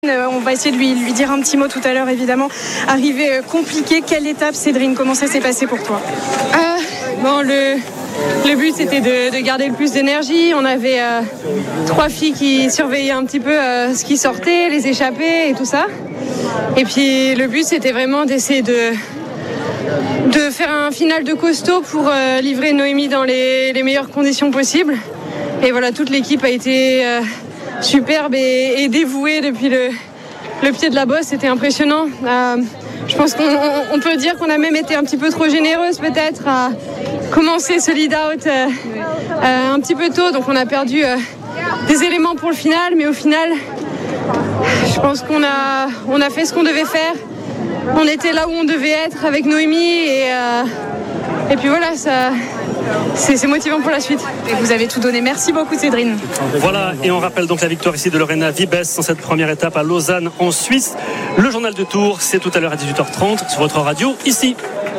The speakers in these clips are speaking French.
On va essayer de lui dire un petit mot tout à l'heure, évidemment. Arrivée compliquée, quelle étape, Cédrine? Comment ça s'est passé pour toi? Le but, c'était de garder le plus d'énergie. On avait 3 filles qui surveillaient un petit peu ce qui sortait, les échappées et tout ça. Et puis le but, c'était vraiment d'essayer de faire un final de costaud pour livrer Noémie dans les meilleures conditions possibles. Et voilà, toute l'équipe a été superbe et dévouée depuis le pied de la bosse. C'était impressionnant. Je pense qu'on peut dire qu'on a même été un petit peu trop généreuse peut-être à commencer ce lead-out un petit peu tôt. Donc on a perdu des éléments pour le final, mais au final, je pense qu'on a fait ce qu'on devait faire. On était là où on devait être avec Noémie et puis voilà, c'est motivant pour la suite. Et vous avez tout donné. Merci beaucoup, Cédrine. Voilà, et on rappelle donc la victoire ici de Lorena Vibes dans cette première étape à Lausanne en Suisse. Le journal de Tours, c'est tout à l'heure à 18h30 sur votre radio ici.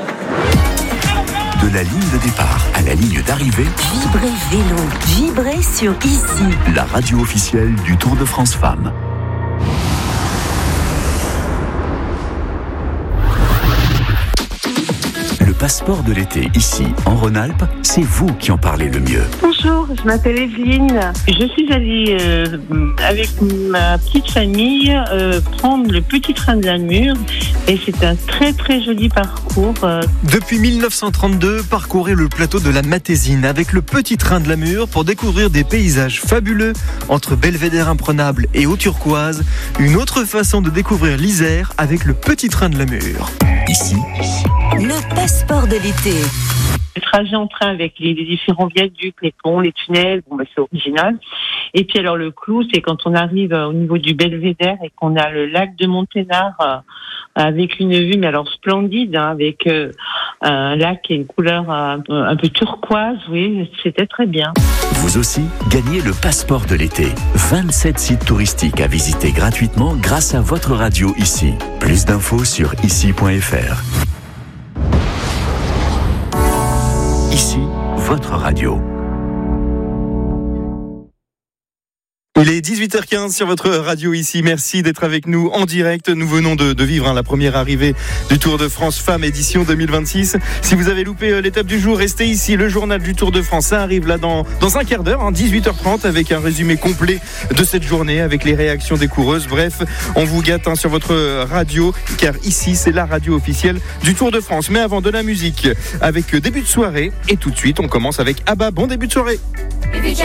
De la ligne de départ à la ligne d'arrivée, Vibrez vélo, vibrez sur ici. La radio officielle du Tour de France Femmes. Le passeport de l'été, ici, en Rhône-Alpes, c'est vous qui en parlez le mieux. Bonjour, je m'appelle Evelyne. Je suis allée avec ma petite famille prendre le petit train de la Mure et c'est un très très joli parcours. Depuis 1932, parcourez le plateau de la Matésine avec le petit train de la Mure pour découvrir des paysages fabuleux entre belvédère imprenable et eau turquoise. Une autre façon de découvrir l'Isère avec le petit train de la Mure. Ici, le passeport de l'été. Le trajet en train avec les différents viaducs, les ponts, les tunnels, c'est original. Et puis alors le clou, c'est quand on arrive au niveau du belvédère et qu'on a le lac de Monténard avec une vue, mais alors splendide, avec un lac et une couleur un peu turquoise, oui, c'était très bien. vous aussi, gagnez le passeport de l'été. 27 sites touristiques à visiter gratuitement grâce à votre radio ici. Plus d'infos sur ici.fr. Ici, votre radio. Il est 18h15 sur votre radio ici. Merci d'être avec nous en direct. Nous venons de vivre la première arrivée du Tour de France Femmes édition 2026. Si vous avez loupé l'étape du jour, restez ici. Le journal du Tour de France, ça arrive là dans un quart d'heure, 18h30, avec un résumé complet de cette journée, avec les réactions des coureuses. Bref, on vous gâte sur votre radio, car ici, c'est la radio officielle du Tour de France. Mais avant, de la musique avec début de soirée. Et tout de suite, on commence avec ABBA. Bon début de soirée.